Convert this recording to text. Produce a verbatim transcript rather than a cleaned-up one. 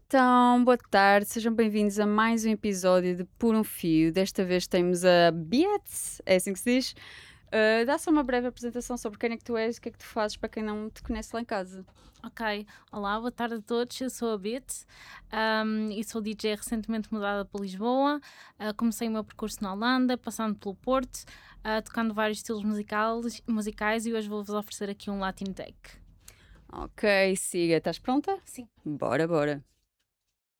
Então, boa tarde, sejam bem-vindos a mais um episódio de Por um Fio. Desta vez temos a Beatriz, é assim que se diz. Ah, dá só uma breve apresentação sobre quem é que tu és e o que é que tu fazes para quem não te conhece lá em casa. Ok, olá, boa tarde a todos. Eu sou a Bit ahm, e sou D J recentemente mudada para Lisboa. Ah, comecei o meu percurso na Holanda, passando pelo Porto, ah, tocando vários estilos musicais, musicais e hoje vou-vos oferecer aqui um Latin Tech. Ok, siga, estás pronta? Sim. Bora, bora.